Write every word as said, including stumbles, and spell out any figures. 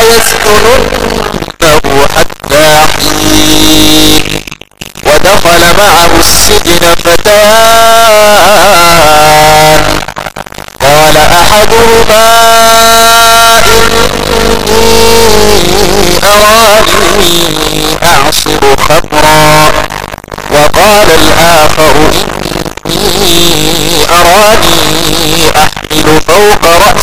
يسجننه حتى حين. ودخل معه السجن فتيان قال أحدهما إني أراني أعصر خمرا وقال الآخر إني أراني أحمل فوق رأسي